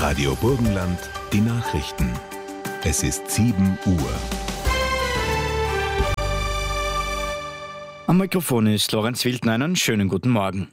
Radio Burgenland, die Nachrichten. Es ist 7 Uhr. Am Mikrofon ist Lorenz Wildner. Einen schönen guten Morgen.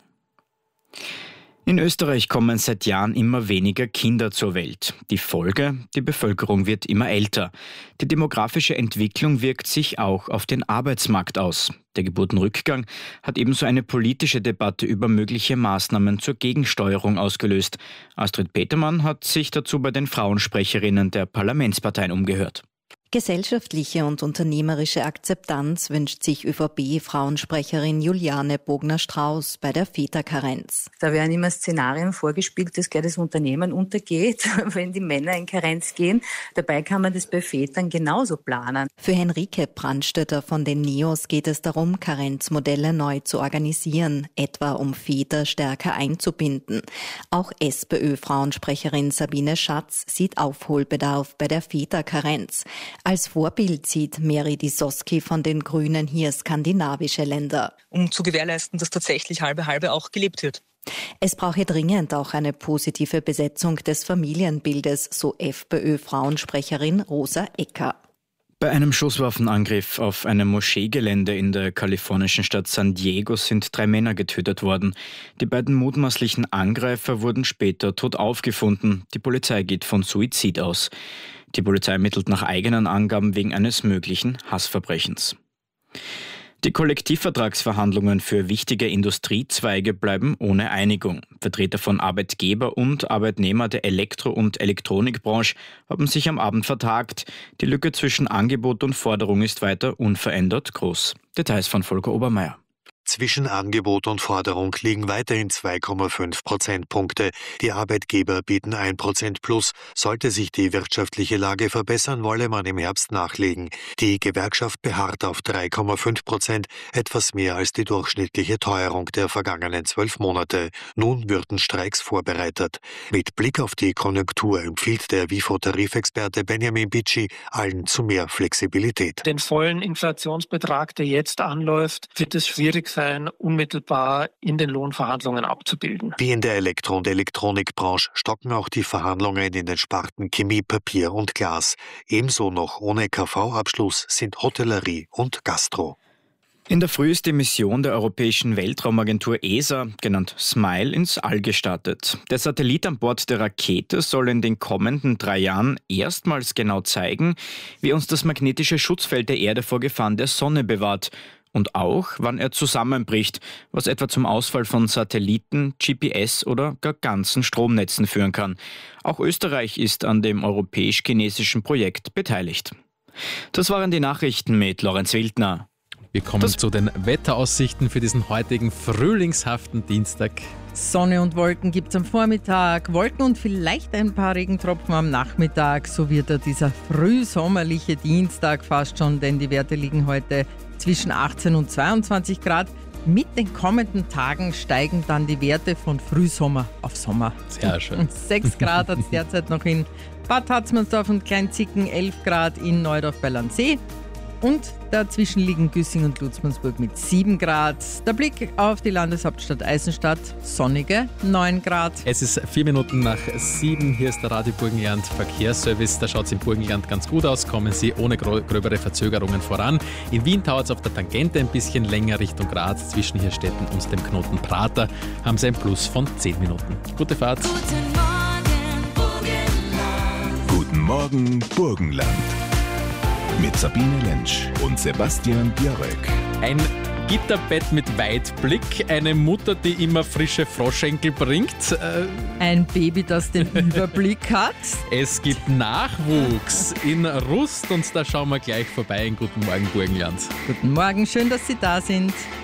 In Österreich kommen seit Jahren immer weniger Kinder zur Welt. Die Folge: die Bevölkerung wird immer älter. Die demografische Entwicklung wirkt sich auch auf den Arbeitsmarkt aus. Der Geburtenrückgang hat ebenso eine politische Debatte über mögliche Maßnahmen zur Gegensteuerung ausgelöst. Astrid Petermann hat sich dazu bei den Frauensprecherinnen der Parlamentsparteien umgehört. Gesellschaftliche und unternehmerische Akzeptanz wünscht sich ÖVP-Frauensprecherin Juliane Bogner-Strauß bei der Väterkarenz. Da werden immer Szenarien vorgespielt, dass gleich das Unternehmen untergeht, wenn die Männer in Karenz gehen. Dabei kann man das bei Vätern genauso planen. Für Henrike Brandstätter von den NEOS geht es darum, Karenzmodelle neu zu organisieren, etwa um Väter stärker einzubinden. Auch SPÖ-Frauensprecherin Sabine Schatz sieht Aufholbedarf bei der Väterkarenz. Als Vorbild sieht Meri Disoski von den Grünen hier skandinavische Länder. Um zu gewährleisten, dass tatsächlich halbe auch gelebt wird. Es brauche dringend auch eine positive Besetzung des Familienbildes, so FPÖ-Frauensprecherin Rosa Ecker. Bei einem Schusswaffenangriff auf einem Moscheegelände in der kalifornischen Stadt San Diego sind 3 Männer getötet worden. Die beiden mutmaßlichen Angreifer wurden später tot aufgefunden. Die Polizei geht von Suizid aus. Die Polizei ermittelt nach eigenen Angaben wegen eines möglichen Hassverbrechens. Die Kollektivvertragsverhandlungen für wichtige Industriezweige bleiben ohne Einigung. Vertreter von Arbeitgeber und Arbeitnehmer der Elektro- und Elektronikbranche haben sich am Abend vertagt. Die Lücke zwischen Angebot und Forderung ist weiter unverändert groß. Details von Volker Obermeier. Zwischen Angebot und Forderung liegen weiterhin 2,5 Prozentpunkte. Die Arbeitgeber bieten 1% plus. Sollte sich die wirtschaftliche Lage verbessern, wolle man im Herbst nachlegen. Die Gewerkschaft beharrt auf 3,5%, etwas mehr als die durchschnittliche Teuerung der vergangenen 12 Monate. Nun würden Streiks vorbereitet. Mit Blick auf die Konjunktur empfiehlt der WIFO-Tarifexperte Benjamin Bitschi allen zu mehr Flexibilität. Den vollen Inflationsbetrag, der jetzt anläuft, wird es schwierig sein, unmittelbar in den Lohnverhandlungen abzubilden. Wie in der Elektro- und Elektronikbranche stocken auch die Verhandlungen in den Sparten Chemie, Papier und Glas. Ebenso noch ohne KV-Abschluss sind Hotellerie und Gastro. In der Früh ist die Mission der Europäischen Weltraumagentur ESA, genannt SMILE, ins All gestartet. Der Satellit an Bord der Rakete soll in den kommenden 3 Jahren erstmals genau zeigen, wie uns das magnetische Schutzfeld der Erde vor Gefahren der Sonne bewahrt. Und auch, wann er zusammenbricht, was etwa zum Ausfall von Satelliten, GPS oder gar ganzen Stromnetzen führen kann. Auch Österreich ist an dem europäisch-chinesischen Projekt beteiligt. Das waren die Nachrichten mit Lorenz Wildner. Wir kommen zu den Wetteraussichten für diesen heutigen frühlingshaften Dienstag. Sonne und Wolken gibt es am Vormittag, Wolken und vielleicht ein paar Regentropfen am Nachmittag. So wird dieser frühsommerliche Dienstag fast schon, denn die Werte liegen heute zwischen 18 und 22 Grad. Mit den kommenden Tagen steigen dann die Werte von Frühsommer auf Sommer. Sehr schön. 6 Grad hat es derzeit noch in Bad Hatzmannsdorf und Kleinzicken, 11 Grad in Neudorf bei Landsee. Und dazwischen liegen Güssing und Lutzmannsburg mit 7 Grad. Der Blick auf die Landeshauptstadt Eisenstadt, sonnige 9 Grad. Es ist 4 Minuten nach 7. Hier ist der Radio Burgenland Verkehrsservice. Da schaut es im Burgenland ganz gut aus. Kommen Sie ohne gröbere Verzögerungen voran. In Wien dauert es auf der Tangente ein bisschen länger Richtung Graz. Zwischen Hirstetten und dem Knoten Prater haben Sie ein Plus von 10 Minuten. Gute Fahrt. Guten Morgen, Burgenland. Mit Sabine Lentsch und Sebastian Björek. Ein Gitterbett mit Weitblick, eine Mutter, die immer frische Froschenkel bringt. Ein Baby, das den Überblick hat. Es gibt Nachwuchs in Rust und da schauen wir gleich vorbei in Guten Morgen Burgenland. Guten Morgen, schön, dass Sie da sind.